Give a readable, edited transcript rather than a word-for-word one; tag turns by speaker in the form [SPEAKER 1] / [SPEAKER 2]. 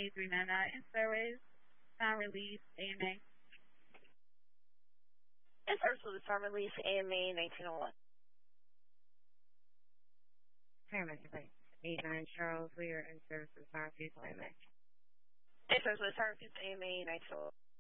[SPEAKER 1] A399 in service, time release, AMA.
[SPEAKER 2] In service with time release, AMA 1901.
[SPEAKER 3] Paramedic Device 89 Charles, we are in service with time release, AMA.
[SPEAKER 2] In service with time release, AMA 1901.